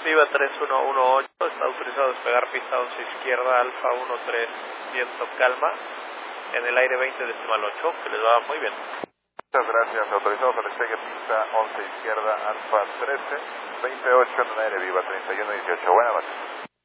Viva 3118, está autorizado a despegar pista 11 izquierda, Alfa 13, viento calma, en el aire 20 decimal 8, que les va muy bien. Muchas gracias, autorizados al despegue pista 11 izquierda, Alfa 13, 28 en el aire, Viva 3118, buenas noches.